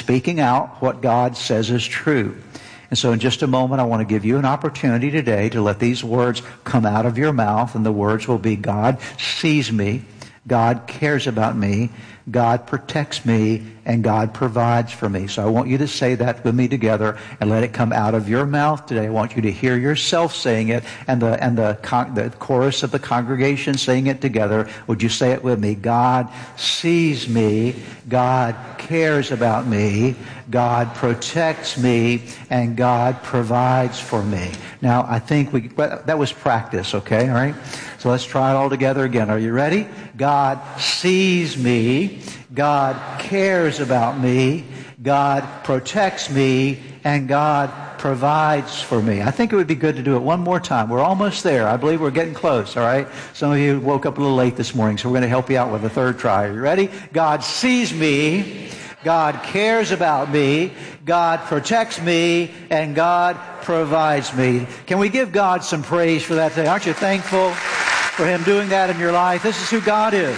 speaking out what God says is true. And so in just a moment, I want to give you an opportunity today to let these words come out of your mouth, and the words will be, God sees me, God cares about me, God protects me, and God provides for me. So I want you to say that with me together and let it come out of your mouth today. I want you to hear yourself saying it and the chorus of the congregation saying it together. Would you say it with me? God sees me, God cares about me, God protects me, and God provides for me. Now, I think that was practice, okay? All right? So let's try it all together again. Are you ready? God sees me, God cares about me, God protects me, and God provides for me. I think it would be good to do it one more time. We're almost there. I believe we're getting close, all right? Some of you woke up a little late this morning, so we're going to help you out with a third try. Are you ready? God sees me, God cares about me, God protects me, and God provides me. Can we give God some praise for that today? Aren't you thankful for Him doing that in your life? This is who God is.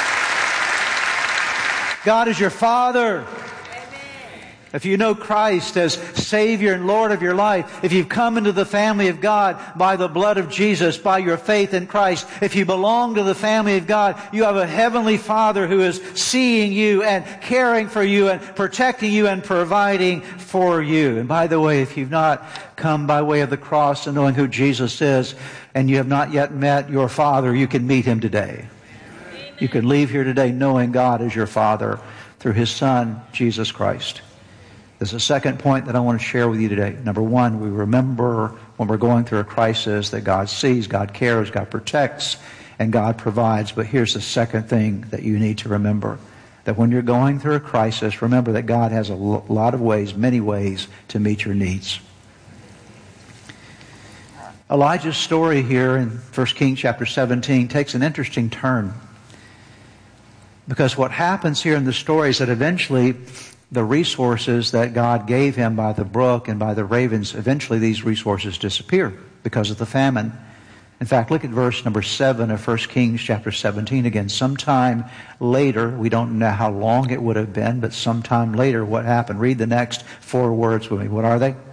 God is your Father. If you know Christ as Savior and Lord of your life, if you've come into the family of God by the blood of Jesus, by your faith in Christ, if you belong to the family of God, you have a Heavenly Father who is seeing you and caring for you and protecting you and providing for you. And by the way, if you've not come by way of the cross and knowing who Jesus is, and you have not yet met your Father, you can meet Him today. Amen. You can leave here today knowing God is your Father through His Son, Jesus Christ. There's a second point that I want to share with you today. Number one, we remember when we're going through a crisis that God sees, God cares, God protects, and God provides. But here's the second thing that you need to remember. That when you're going through a crisis, remember that God has a lot of ways, many ways, to meet your needs. Elijah's story here in 1 Kings chapter 17 takes an interesting turn. Because what happens here in the story is that eventually the resources that God gave him by the brook and by the ravens, eventually these resources disappear because of the famine. In fact, look at verse number 7 of 1 Kings chapter 17 again. Sometime later, we don't know how long it would have been, but sometime later what happened? Read the next 4 words with me. What are they?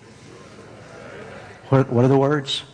What are the words?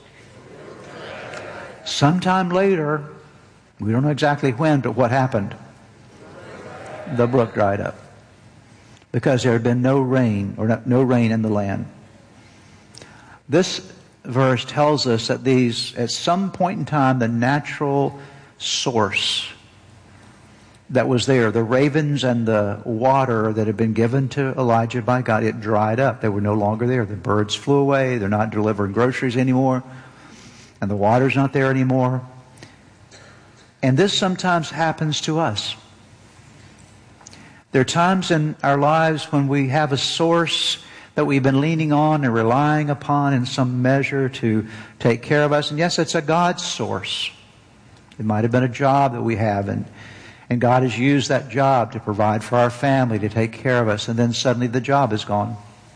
Sometime later, we don't know exactly when, but what happened? The brook dried up. Because there had been no rain, or no rain in the land. This verse tells us that at some point in time, the natural source that was there, the ravens and the water that had been given to Elijah by God, it dried up. They were no longer there. The birds flew away. They're not delivering groceries anymore. And the water's not there anymore. And this sometimes happens to us. There are times in our lives when we have a source that we've been leaning on and relying upon in some measure to take care of us. And yes, it's a God source. It might have been a job that we have, and God has used that job to provide for our family, to take care of us, and then suddenly the job is gone.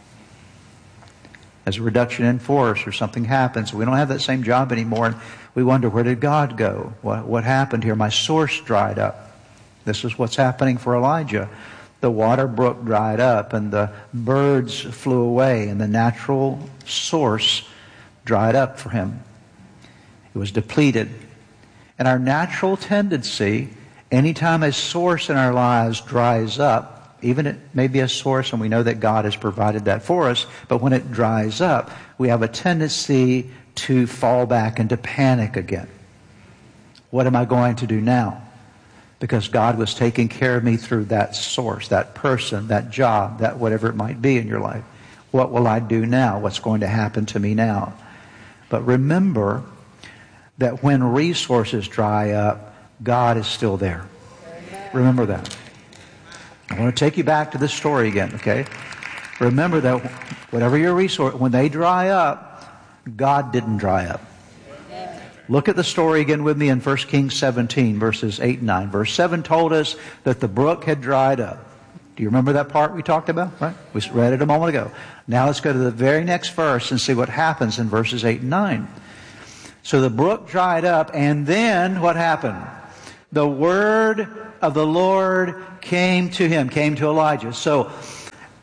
As a reduction in force or something happens, we don't have that same job anymore, and we wonder, where did God go? What happened here? My source dried up. This is what's happening for Elijah. The water brook dried up and the birds flew away and the natural source dried up for him. It was depleted. And our natural tendency, anytime a source in our lives dries up, even it may be a source and we know that God has provided that for us, but when it dries up, we have a tendency to fall back into panic again. What am I going to do now? Because God was taking care of me through that source, that person, that job, that whatever it might be in your life. What will I do now? What's going to happen to me now? But remember that when resources dry up, God is still there. Remember that. I want to take you back to this story again, okay? Remember that whatever your resource, when they dry up, God didn't dry up. Look at the story again with me in 1 Kings 17, verses 8 and 9. Verse 7 told us that the brook had dried up. Do you remember that part we talked about? Right? We read it a moment ago. Now let's go to the very next verse and see what happens in verses 8 and 9. So the brook dried up, and then what happened? The word of the Lord came to him, came to Elijah. So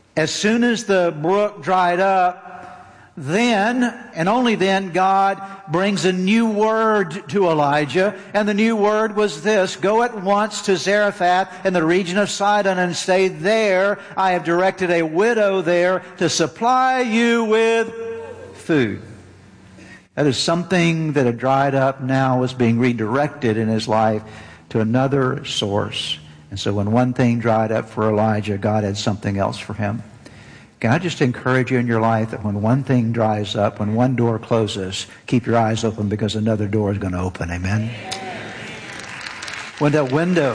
As soon as the brook dried up, then, and only then, God brings a new word to Elijah. And the new word was this: go at once to Zarephath in the region of Sidon and stay there. I have directed a widow there to supply you with food. That is something that had dried up now was being redirected in his life to another source. And so when one thing dried up for Elijah, God had something else for him. Can I just encourage you in your life that when one thing dries up, when one door closes, keep your eyes open because another door is going to open. Amen? When a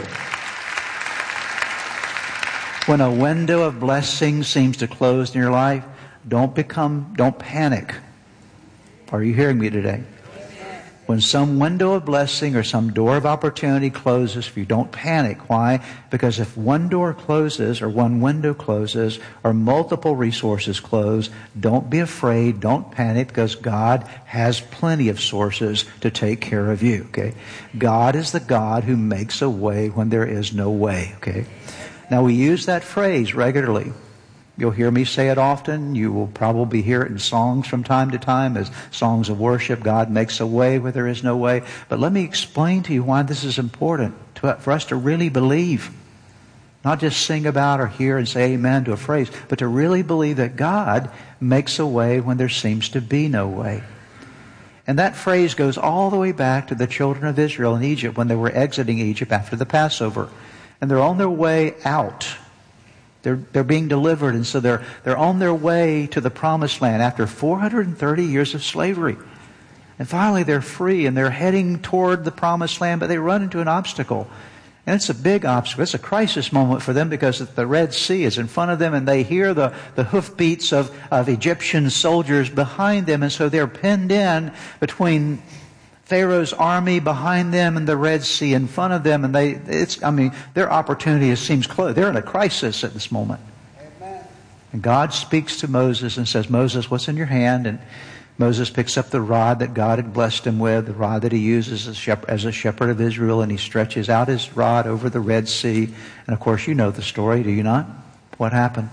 window of blessing seems to close in your life, don't panic. Are you hearing me today? When some window of blessing or some door of opportunity closes for you, don't panic. Why? Because if one door closes or one window closes or multiple resources close, don't be afraid, don't panic, because God has plenty of sources to take care of you, okay? God is the God who makes a way when there is no way, okay? Now we use that phrase regularly. You'll hear me say it often. You will probably hear it in songs from time to time as songs of worship. God makes a way where there is no way. But let me explain to you why this is important for us to really believe. Not just sing about or hear and say amen to a phrase, but to really believe that God makes a way when there seems to be no way. And that phrase goes all the way back to the children of Israel in Egypt when they were exiting Egypt after the Passover. And they're on their way out. They're being delivered, and so they're on their way to the Promised Land after 430 years of slavery. And finally they're free, and they're heading toward the Promised Land, but they run into an obstacle. And it's a big obstacle. It's a crisis moment for them because the Red Sea is in front of them, and they hear the hoofbeats of Egyptian soldiers behind them, and so they're pinned in between Pharaoh's army behind them and the Red Sea in front of them, and their opportunity seems close. They're in a crisis at this moment. Amen. And God speaks to Moses and says, Moses, what's in your hand? And Moses picks up the rod that God had blessed him with, the rod that he uses as a shepherd of Israel, and he stretches out his rod over the Red Sea. And of course, you know the story, do you not? What happened?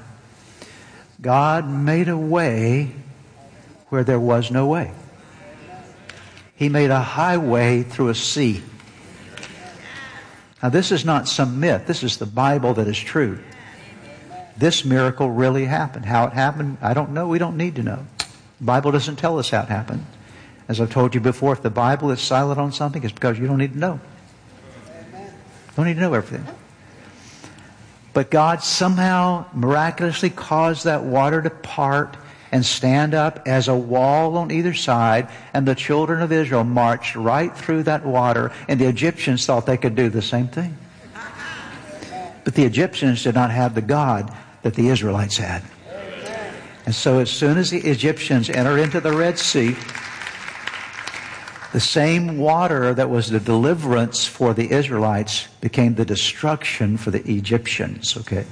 God made a way where there was no way. He made a highway through a sea. Now this is not some myth. This is the Bible that is true. This miracle really happened. How it happened, I don't know. We don't need to know. The Bible doesn't tell us how it happened. As I've told you before, if the Bible is silent on something, it's because you don't need to know. You don't need to know everything. But God somehow miraculously caused that water to part and stand up as a wall on either side, and the children of Israel marched right through that water, and the Egyptians thought they could do the same thing. But the Egyptians did not have the God that the Israelites had. And so as soon as the Egyptians entered into the Red Sea, the same water that was the deliverance for the Israelites became the destruction for the Egyptians, okay?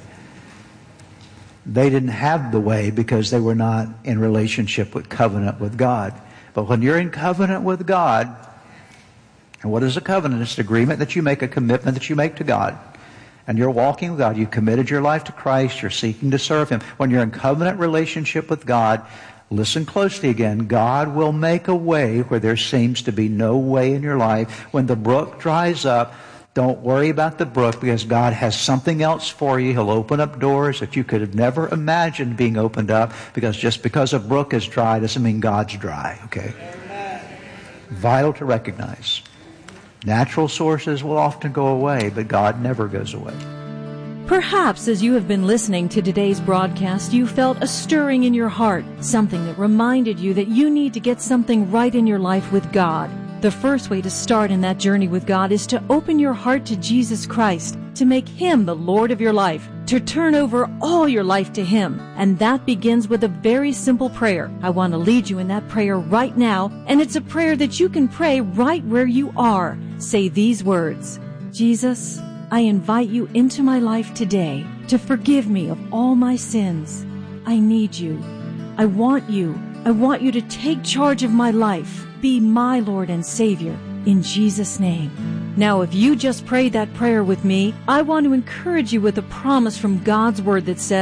They didn't have the way because they were not in relationship with covenant with God. But when you're in covenant with God, and what is a covenant? It's an agreement that you make, a commitment that you make to God. And you're walking with God. You've committed your life to Christ. You're seeking to serve Him. When you're in covenant relationship with God, listen closely again. God will make a way where there seems to be no way in your life. When the brook dries up, don't worry about the brook because God has something else for you. He'll open up doors that you could have never imagined being opened up, because just because a brook is dry doesn't mean God's dry, okay? Amen. Vital to recognize. Natural sources will often go away, but God never goes away. Perhaps as you have been listening to today's broadcast, you felt a stirring in your heart, something that reminded you that you need to get something right in your life with God. The first way to start in that journey with God is to open your heart to Jesus Christ, to make Him the Lord of your life, to turn over all your life to Him. And that begins with a very simple prayer. I want to lead you in that prayer right now, and it's a prayer that you can pray right where you are. Say these words: Jesus, I invite you into my life today to forgive me of all my sins. I need you. I want you. I want you to take charge of my life. Be my Lord and Savior, in Jesus' name. Now, if you just prayed that prayer with me, I want to encourage you with a promise from God's Word that says,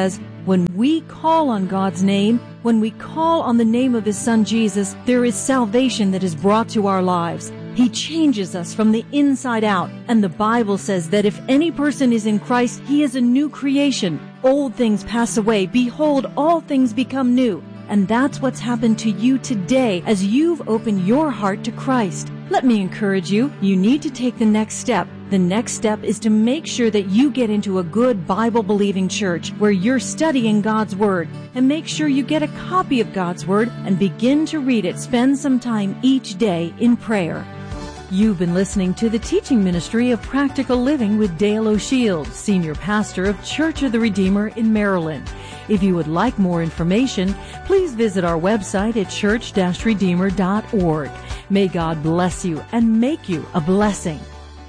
When we call on God's name, when we call on the name of His Son Jesus, there is salvation that is brought to our lives. He changes us from the inside out. And the Bible says that if any person is in Christ, he is a new creation. Old things pass away. Behold, all things become new. And that's what's happened to you today as you've opened your heart to Christ. Let me encourage you. You need to take the next step. The next step is to make sure that you get into a good Bible-believing church where you're studying God's Word. And make sure you get a copy of God's Word and begin to read it. Spend some time each day in prayer. You've been listening to the teaching ministry of Practical Living with Dale O'Shields, Senior Pastor of Church of the Redeemer in Maryland. If you would like more information, please visit our website at church-redeemer.org. May God bless you and make you a blessing.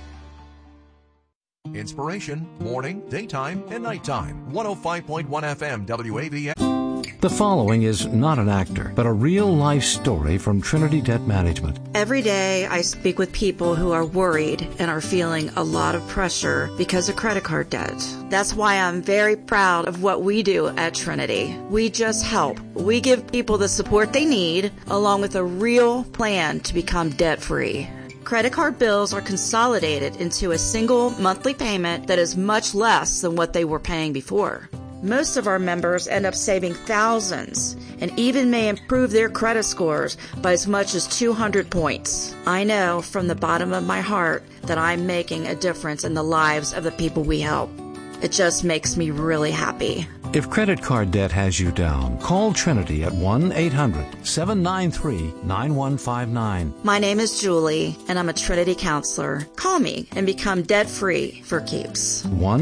Inspiration, morning, daytime, and nighttime. 105.1 FM WAVA. The following is not an actor, but a real-life story from Trinity Debt Management. Every day I speak with people who are worried and are feeling a lot of pressure because of credit card debt. That's why I'm very proud of what we do at Trinity. We just help. We give people the support they need, along with a real plan to become debt-free. Credit card bills are consolidated into a single monthly payment that is much less than what they were paying before. Most of our members end up saving thousands and even may improve their credit scores by as much as 200 points. I know from the bottom of my heart that I'm making a difference in the lives of the people we help. It just makes me really happy. If credit card debt has you down, call Trinity at 1-800-793-9159. My name is Julie, and I'm a Trinity counselor. Call me and become debt-free for keeps.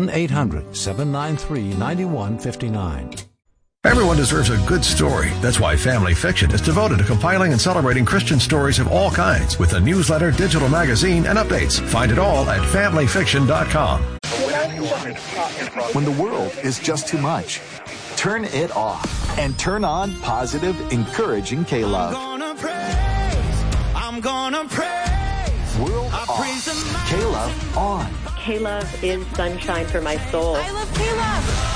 1-800-793-9159. Everyone deserves a good story. That's why Family Fiction is devoted to compiling and celebrating Christian stories of all kinds with a newsletter, digital magazine, and updates. Find it all at familyfiction.com. When the world is just too much, turn it off and turn on positive, encouraging K-Love. I'm gonna praise. World off. K-Love on. K-Love is sunshine for my soul. I love K-Love.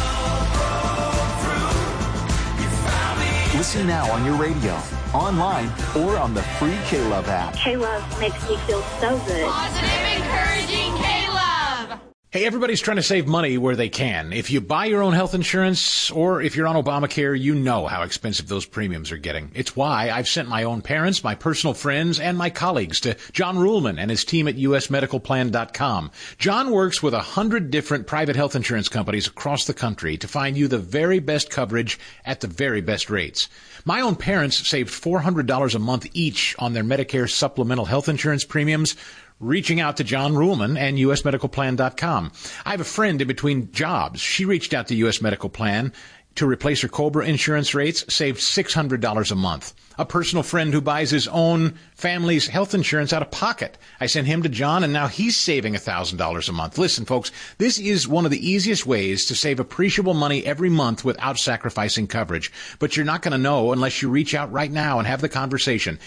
Listen now on your radio, online, or on the free K-Love app. K-Love makes me feel so good. Positive, encouraging K-Love. Hey, everybody's trying to save money where they can. If you buy your own health insurance or if you're on Obamacare, you know how expensive those premiums are getting. It's why I've sent my own parents, my personal friends, and my colleagues to John Ruhlman and his team at usmedicalplan.com. John works with 100 different private health insurance companies across the country to find you the very best coverage at the very best rates. My own parents saved $400 a month each on their Medicare supplemental health insurance premiums, reaching out to John Ruhlman and usmedicalplan.com. I have a friend in between jobs. She reached out to US Medical Plan to replace her COBRA insurance rates, saved $600 a month. A personal friend who buys his own family's health insurance out of pocket. I sent him to John, and now he's saving $1,000 a month. Listen, folks, this is one of the easiest ways to save appreciable money every month without sacrificing coverage. But you're not going to know unless you reach out right now and have the conversation.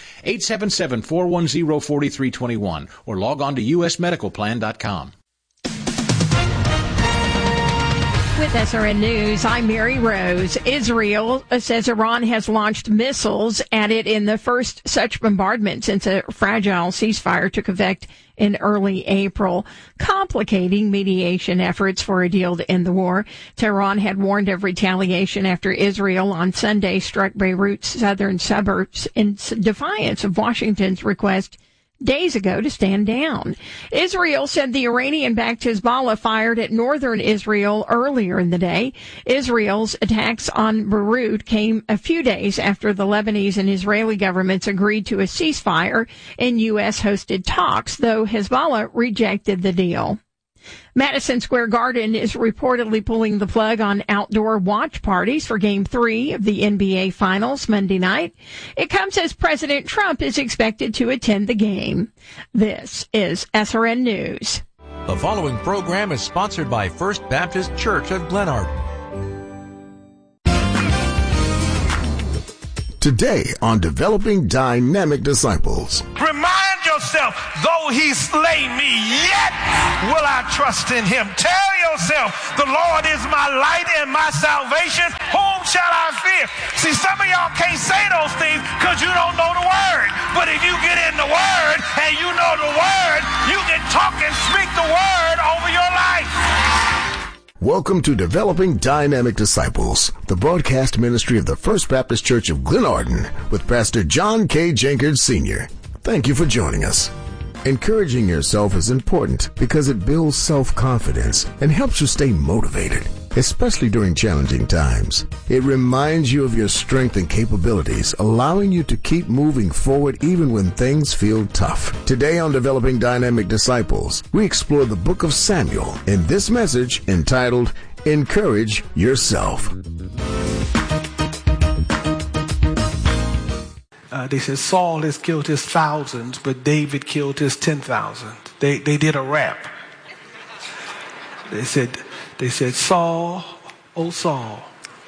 877-410-4321 or log on to usmedicalplan.com. With SRN News, I'm Mary Rose. Israel says Iran has launched missiles at it in the first such bombardment since a fragile ceasefire took effect in early April, complicating mediation efforts for a deal to end the war. Tehran had warned of retaliation after Israel on Sunday struck Beirut's southern suburbs in defiance of Washington's request days ago to stand down. Israel said the Iranian-backed Hezbollah fired at northern Israel earlier in the day. Israel's attacks on Beirut came a few days after the Lebanese and Israeli governments agreed to a ceasefire in U.S.-hosted talks, though Hezbollah rejected the deal. Madison Square Garden is reportedly pulling the plug on outdoor watch parties for Game 3 of the NBA Finals Monday night. It comes as President Trump is expected to attend the game. This is SRN News. The following program is sponsored by First Baptist Church of Glenarden. Today on Developing Dynamic Disciples. Remind yourself, though he slay me, yet will I trust in him. Tell yourself, the Lord is my light and my salvation. Whom shall I fear? See, some of y'all can't say those things because you don't know the word. But if you get in the word and you know the word, you can talk and speak the word over your life. Welcome to Developing Dynamic Disciples, the broadcast ministry of the First Baptist Church of Glenarden with Pastor John K. Jenkins Sr. Thank you for joining us. Encouraging yourself is important because it builds self-confidence and helps you stay motivated, especially during challenging times. It reminds you of your strength and capabilities, allowing you to keep moving forward even when things feel tough. Today on Developing Dynamic Disciples, we explore the book of Samuel in this message entitled, Encourage Yourself. They said Saul has killed his thousands, but David killed his 10,000. They did a rap. They said, Saul, oh Saul,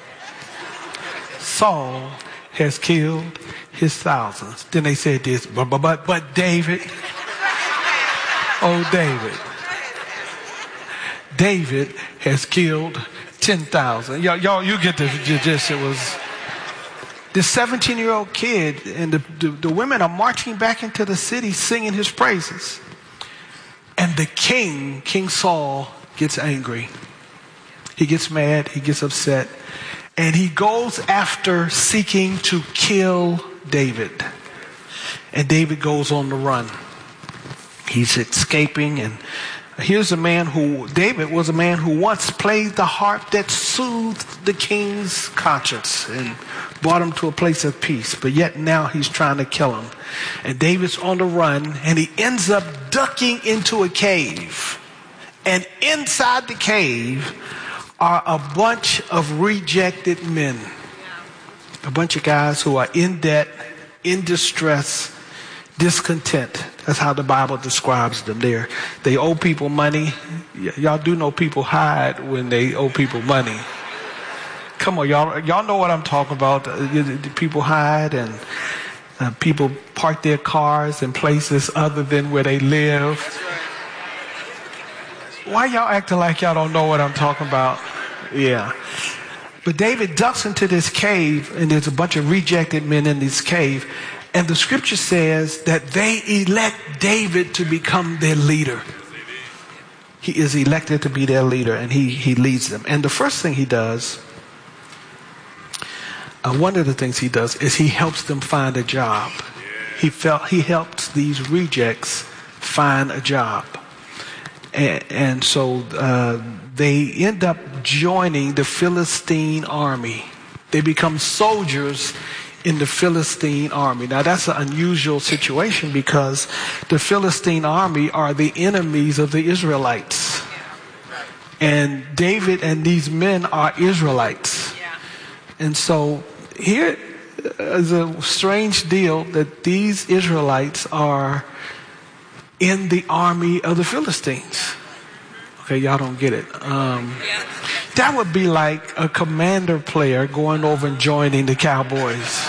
Saul has killed his thousands. Then they said this, but David, oh David, David has killed 10,000. Y'all, you get the gist. It was this 17-year-old kid, and the women are marching back into the city singing his praises. And the King Saul, gets angry. He gets mad, he gets upset, and he goes after seeking to kill David. And David goes on the run. He's escaping, and here's a man David was a man who once played the harp that soothed the king's conscience and brought him to a place of peace, but yet now he's trying to kill him. And David's on the run, and he ends up ducking into a cave. And inside the cave are a bunch of rejected men. A bunch of guys who are in debt, in distress, discontent. That's how the Bible describes them. They owe people money. Y'all do know people hide when they owe people money. Come on, y'all know what I'm talking about. People hide, and people park their cars in places other than where they live. Why y'all acting like y'all don't know what I'm talking about? Yeah. But David ducks into this cave, and there's a bunch of rejected men in this cave. And the scripture says that they elect David to become their leader. He is elected to be their leader, and he leads them. And the first thing he does, one of the things he does is he helps them find a job. He helps these rejects find a job. And so they end up joining the Philistine army. They become soldiers in the Philistine army. Now that's an unusual situation because the Philistine army are the enemies of the Israelites. And David and these men are Israelites. And so here is a strange deal that these Israelites are in the army of the Philistines. Okay, y'all don't get it. That would be like a Commander player going over and joining the Cowboys.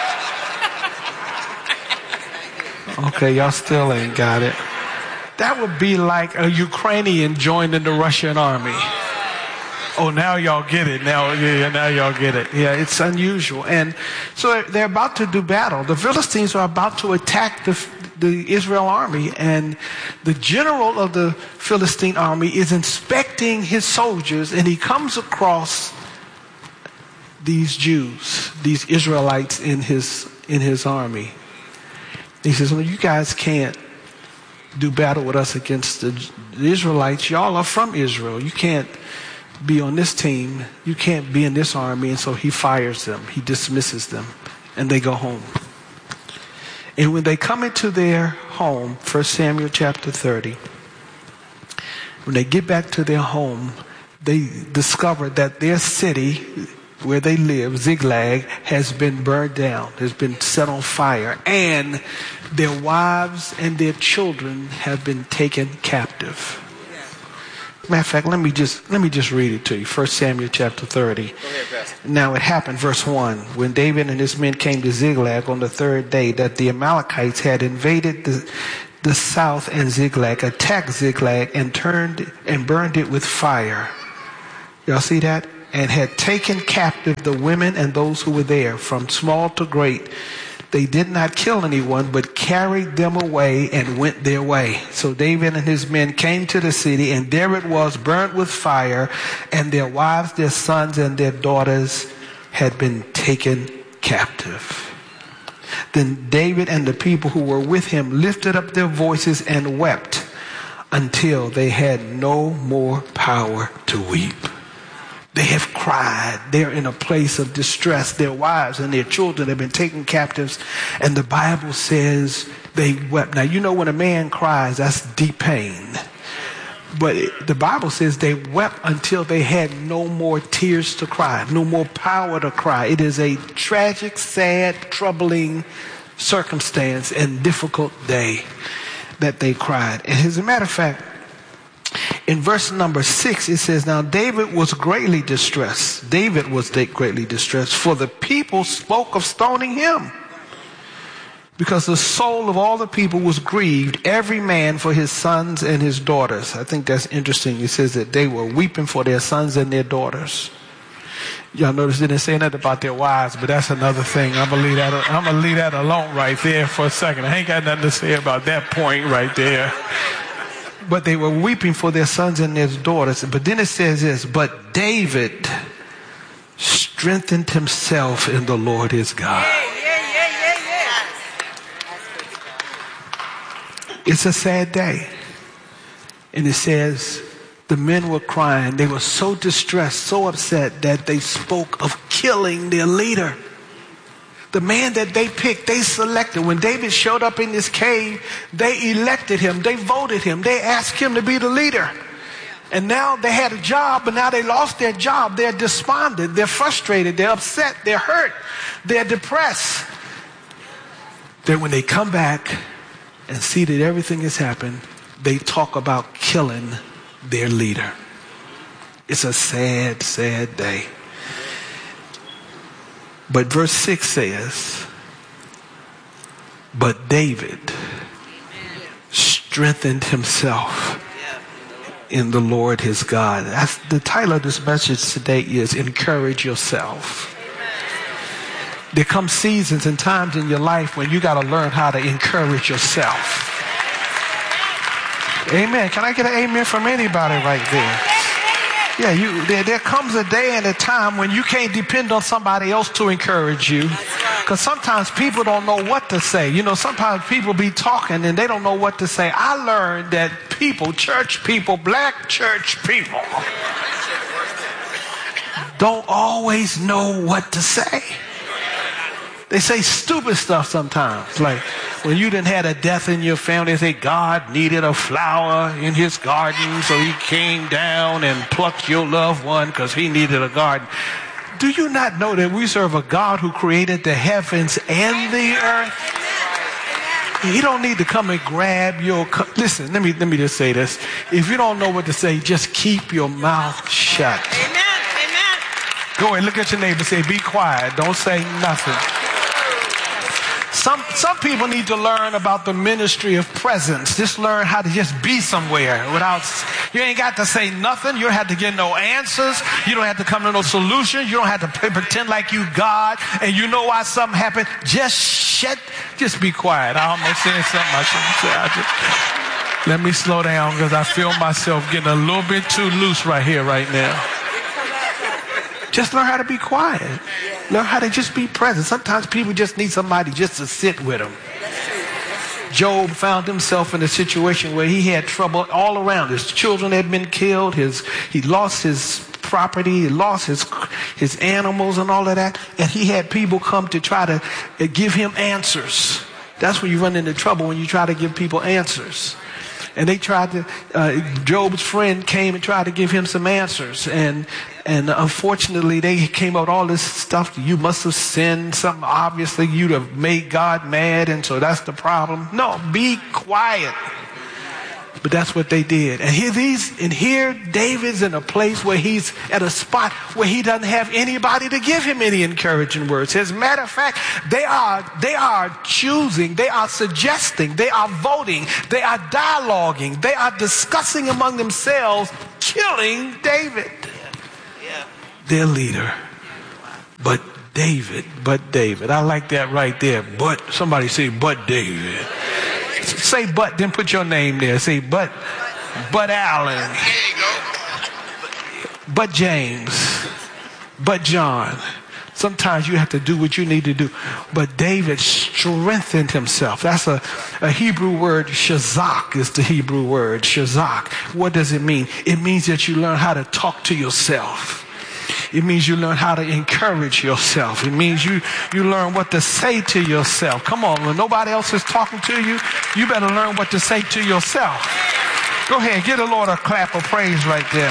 Okay, y'all still ain't got it. That would be like a Ukrainian joining the Russian army. Oh, now y'all get it. Now y'all get it. Yeah, it's unusual. And so they're about to do battle. The Philistines are about to attack the Israel army, and the general of the Philistine army is inspecting his soldiers, and he comes across these Jews, these Israelites in his army. He says, well, you guys can't do battle with us against the Israelites. Y'all are from Israel. You can't be on this team. You can't be in this army. And so he fires them. He dismisses them, and they go home. And when they come into their home, 1 Samuel chapter 30, when they get back to their home, they discover that their city, where they live, Ziklag, has been burned down, has been set on fire, and their wives and their children have been taken captive. Matter of fact, let me just read it to you. 1 Samuel chapter 30. Now it happened, verse 1, when David and his men came to Ziklag on the third day, that the Amalekites had invaded the south and Ziklag, attacked Ziklag and turned and burned it with fire. Y'all see that? And had taken captive the women and those who were there, from small to great. They did not kill anyone, but carried them away and went their way. So David and his men came to the city, and there it was, burnt with fire, and their wives, their sons, and their daughters had been taken captive. Then David and the people who were with him lifted up their voices and wept until they had no more power to weep. They have cried. They're in a place of distress. Their wives and their children have been taken captives. And the Bible says they wept. Now, you know when a man cries, that's deep pain. But the Bible says they wept until they had no more tears to cry, no more power to cry. It is a tragic, sad, troubling circumstance and difficult day that they cried. And as a matter of fact, in verse number 6, it says, now David was greatly distressed. David was greatly distressed, for the people spoke of stoning him, because the soul of all the people was grieved, every man for his sons and his daughters. I think that's interesting. It says that they were weeping for their sons and their daughters. Y'all notice it didn't say nothing about their wives, but that's another thing. I'm gonna leave that alone right there for a second. I ain't got nothing to say about that point right there. But they were weeping for their sons and their daughters. But then it says this, but David strengthened himself in the Lord his God. It's a sad day. And it says the men were crying. They were so distressed, so upset that they spoke of killing their leader. The man that they picked, they selected. When David showed up in this cave, they elected him. They voted him. They asked him to be the leader. And now they had a job, but now they lost their job. They're despondent. They're frustrated. They're upset. They're hurt. They're depressed. Then when they come back and see that everything has happened, they talk about killing their leader. It's a sad, sad day. But verse 6 says, but David strengthened himself in the Lord his God. That's the title of this message today is Encourage Yourself. There come seasons and times in your life when you got to learn how to encourage yourself. Amen. Can I get an amen from anybody right there? Yeah, there comes a day and a time when you can't depend on somebody else to encourage you. Because sometimes people don't know what to say. You know, sometimes people be talking and they don't know what to say. I learned that people, church people, black church people, don't always know what to say. They say stupid stuff sometimes. Like when you done had a death in your family, they say God needed a flower in his garden, so he came down and plucked your loved one because he needed a garden. Do you not know that we serve a God who created the heavens and the earth? He don't need to come and grab your... Listen, let me just say this. If you don't know what to say, just keep your mouth shut. Amen. Go and look at your neighbor and say, be quiet. Don't say nothing. Some people need to learn about the ministry of presence. Just learn how to just be somewhere without, you ain't got to say nothing. You don't have to get no answers. You don't have to come to no solution. You don't have to pretend like you God and you know why something happened. Just be quiet. I almost said something I shouldn't say. Let me slow down because I feel myself getting a little bit too loose right here, right now. Just learn how to be quiet. Learn how to just be present. Sometimes people just need somebody just to sit with them. Job found himself in a situation where he had trouble all around. His children had been killed. He lost his property. He lost his animals and all of that. And he had people come to try to give him answers. That's when you run into trouble, when you try to give people answers. And they tried to, Job's friend came and tried to give him some answers. And unfortunately, they came out with all this stuff. You must have sinned something. Obviously, you'd have made God mad. And so that's the problem. No, be quiet. But that's what they did. And here David's in a place where he's at a spot where he doesn't have anybody to give him any encouraging words. As a matter of fact, they are choosing, they are suggesting, they are voting, they are dialoguing, they are discussing among themselves killing David, their leader. But David. I like that right there. But, somebody say, but David. Say but, then put your name there. Say but Allen. But James. But John. Sometimes you have to do what you need to do. But David strengthened himself. That's a Hebrew word. Shazak is the Hebrew word. Shazak. What does it mean? It means that you learn how to talk to yourself. It means you learn how to encourage yourself. It means you learn what to say to yourself. Come on, when nobody else is talking to you, you better learn what to say to yourself. Go ahead, give the Lord a clap of praise right there.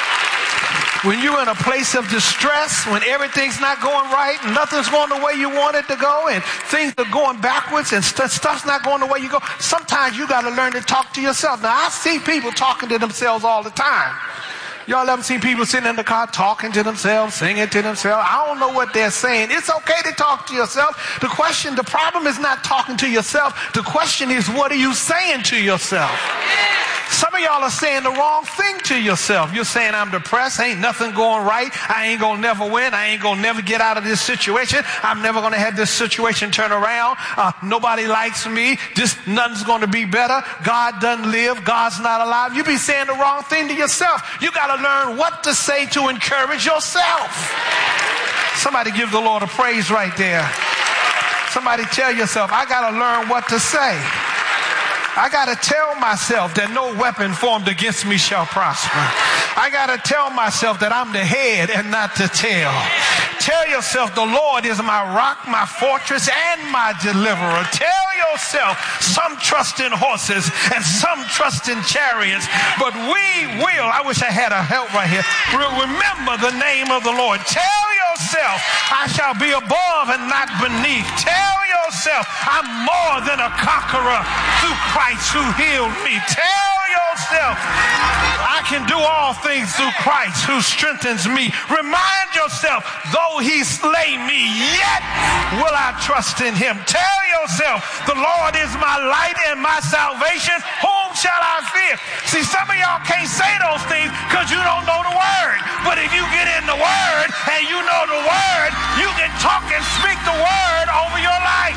When you're in a place of distress, when everything's not going right, and nothing's going the way you want it to go, and things are going backwards, and stuff's not going the way you go, sometimes you got to learn to talk to yourself. Now, I see people talking to themselves all the time. Y'all ever seen people sitting in the car talking to themselves, singing to themselves? I don't know what they're saying. It's okay to talk to yourself. The problem is not talking to yourself. The question is, what are you saying to yourself? Some of y'all are saying the wrong thing to yourself. You're saying, I'm depressed. Ain't nothing going right. I ain't going to never win. I ain't going to never get out of this situation. I'm never going to have this situation turn around. Nobody likes me. Nothing's going to be better. God doesn't live. God's not alive. You be saying the wrong thing to yourself. You got to learn what to say to encourage yourself. Somebody give the Lord a praise right there. Somebody tell yourself, I got to learn what to say. I got to tell myself that no weapon formed against me shall prosper. I got to tell myself that I'm the head and not the tail. Tell yourself the Lord is my rock, my fortress, and my deliverer. Tell yourself some trust in horses and some trust in chariots, but we will, I wish I had a help right here, remember the name of the Lord. Tell yourself I shall be above and not beneath. Tell yourself I'm more than a conqueror through Christ who healed me. Tell yourself I can do all things through Christ who strengthens me. Remind yourself, though he slay me, yet will I trust in him. Tell yourself, the Lord is my light and my salvation. Whom shall I fear? See, some of y'all can't say those things because you don't know the word. But if you get in the word and you know the word, you can talk and speak the word over your life.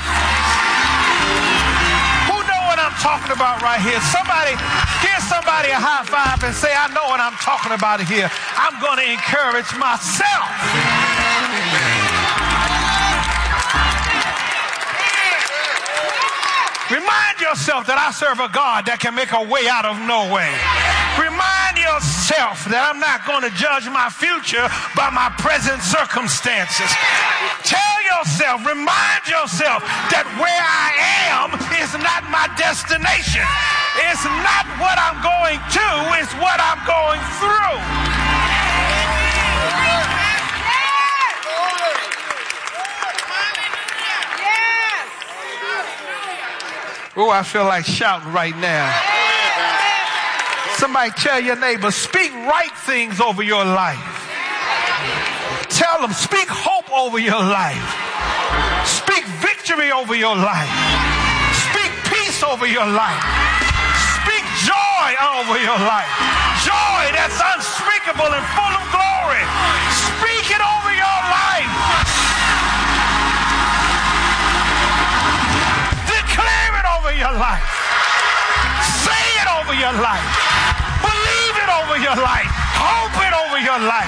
Who know what I'm talking about right here? Somebody, give somebody a high five and say, I know what I'm talking about here. I'm going to encourage myself. Remind yourself that I serve a God that can make a way out of no way. Remind yourself that I'm not going to judge my future by my present circumstances. Tell yourself, remind yourself that where I am is not my destination. It's not what I'm going to, it's what I'm going through. Oh, I feel like shouting right now. Somebody tell your neighbor, speak right things over your life. Tell them, speak hope over your life. Speak victory over your life. Speak peace over your life. Speak joy over your life. Joy that's unspeakable and full of glory. Speak it over your life. Your life. Say it over your life. Believe it over your life. Hope it over your life.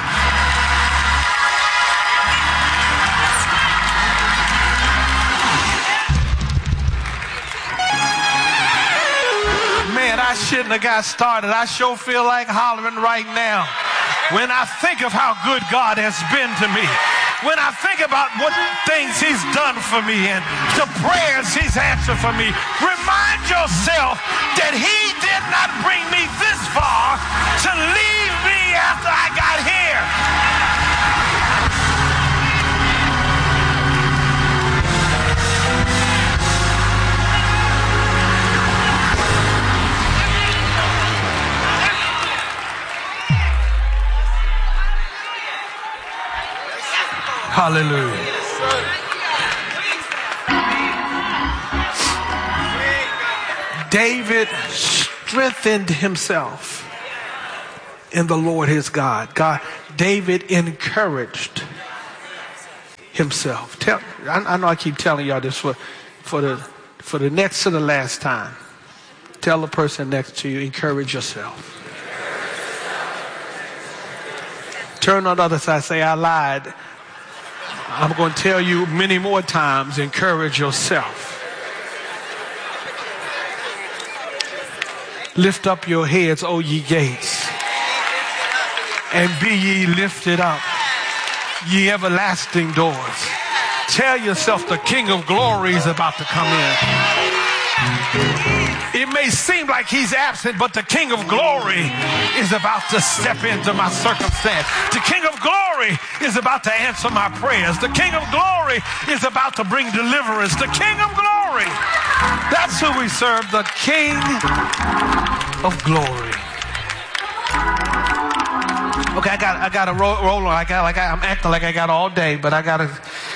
Man, I shouldn't have got started. I sure feel like hollering right now when I think of how good God has been to me. When I think about what things he's done for me and the prayers he's answered for me, remind yourself that he did not bring me this far to leave me after I got here. Hallelujah. David strengthened himself in the Lord his God. David encouraged himself. I know I keep telling y'all this for the next to the last time. Tell the person next to you, encourage yourself. Turn on the other side, say, I lied. I'm going to tell you many more times, encourage yourself. Lift up your heads, O ye gates, and be ye lifted up, ye everlasting doors. Tell yourself the King of Glory is about to come in. It may seem like he's absent, but the King of Glory is about to step into my circumstance. The King of Glory is about to answer my prayers. The King of Glory is about to bring deliverance. The King of Glory. That's who we serve, the King of Glory. Okay, I got to roll on. I'm acting like I got all day, but I got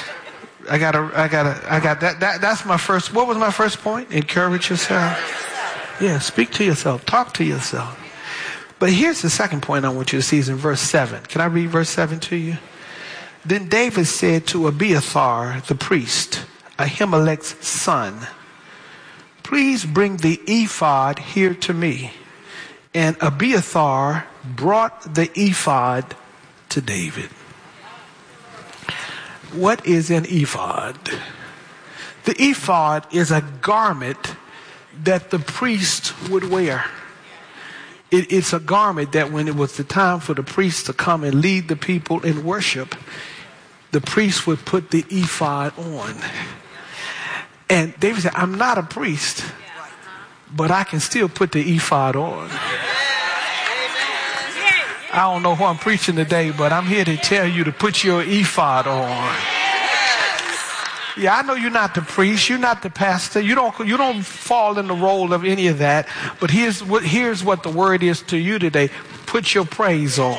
that. That's my first. What was my first point? Encourage yourself. Yeah, speak to yourself. Talk to yourself. But here's the second point I want you to see is in verse 7. Can I read verse 7 to you? Then David said to Abiathar the priest, Ahimelech's son, please bring the ephod here to me. And Abiathar brought the ephod to David. What is an ephod? The ephod is a garment that the priest would wear. It's a garment that when it was the time for the priest to come and lead the people in worship, the priest would put the ephod on. And David said, I'm not a priest, but I can still put the ephod on. I don't know who I'm preaching today, but I'm here to tell you to put your ephod on. Yeah, I know you're not the priest, you're not the pastor, you don't fall in the role of any of that. But here's what the word is to you today: put your praise on.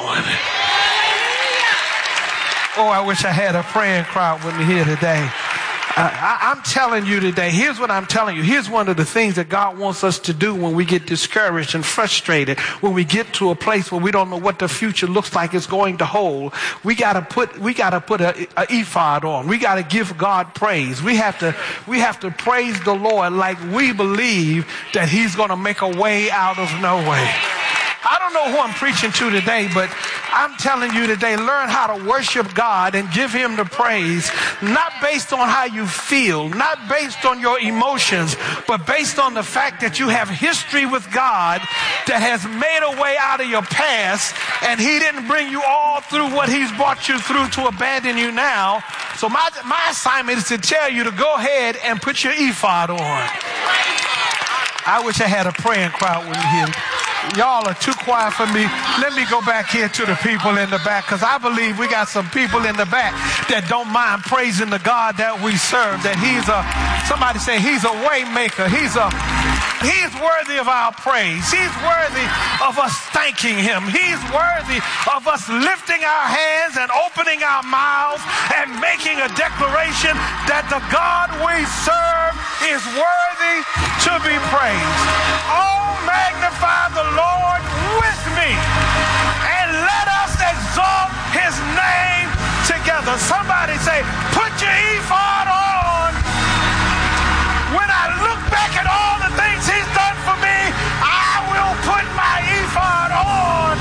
Oh, I wish I had a praying crowd with me here today. I'm telling you today, here's what I'm telling you. Here's one of the things that God wants us to do when we get discouraged and frustrated, when we get to a place where we don't know what the future looks like it's going to hold. We got to put a ephod on. We got to give God praise. We have to praise the Lord like we believe that he's going to make a way out of no way. I don't know who I'm preaching to today, but I'm telling you today, learn how to worship God and give him the praise, not based on how you feel, not based on your emotions, but based on the fact that you have history with God that has made a way out of your past, and he didn't bring you all through what he's brought you through to abandon you now. So my assignment is to tell you to go ahead and put your ephod on. I wish I had a praying crowd with me here. Y'all are too quiet for me. Let me go back here to the people in the back, because I believe we got some people in the back that don't mind praising the God that we serve, that somebody say he's a way maker. He's worthy of our praise. He's worthy of us thanking him. He's worthy of us lifting our hands and opening our mouths and making a declaration that the God we serve is worthy to be praised. Oh, magnify the Lord with me, and let us exalt his name together. Somebody say, put your ephod on. When I look back at all the things he's done for me, I will put my ephod on.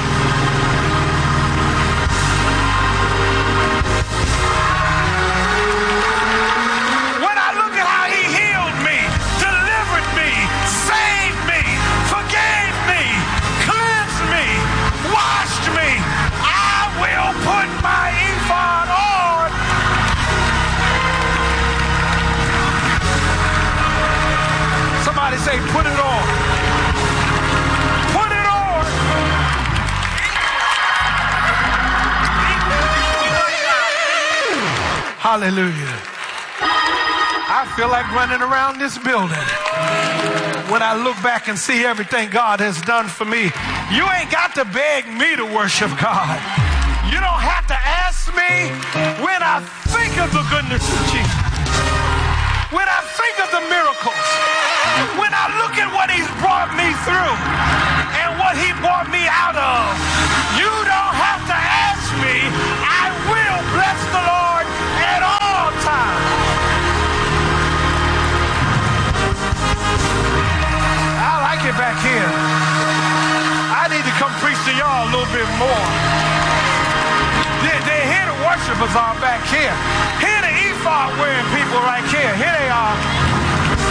When I look at how he healed me, delivered me, saved me, forgave me, cleansed me, washed me, I will put my ephod on. Somebody say, put it on. Put it on. Hallelujah. I feel like running around this building when I look back and see everything God has done for me. You ain't got to beg me to worship God. You don't have to ask bless me when I think of the goodness of Jesus. When I think of the miracles. When I look at what he's brought me through and what he brought me out of. You don't have to ask me. I will bless the Lord at all times. I like it back here. I need to come preach to y'all a little bit more. They're here the worshipers are back here. Here the ephod wearing people right here. Here they are.